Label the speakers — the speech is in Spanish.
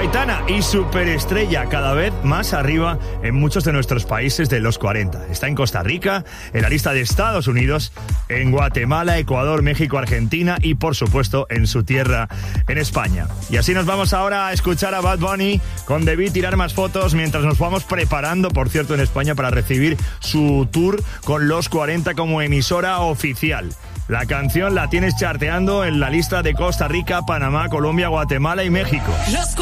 Speaker 1: Aitana y superestrella cada vez más arriba en muchos de nuestros países de los 40. Está en Costa Rica, en la lista de Estados Unidos, en Guatemala, Ecuador, México, Argentina y por supuesto en su tierra, en España. Y así nos vamos ahora a escuchar a Bad Bunny con Debí tirar más fotos mientras nos vamos preparando, por cierto, en España para recibir su tour con los 40 como emisora oficial. La canción la tienes charteando en la lista de Costa Rica, Panamá, Colombia, Guatemala y México.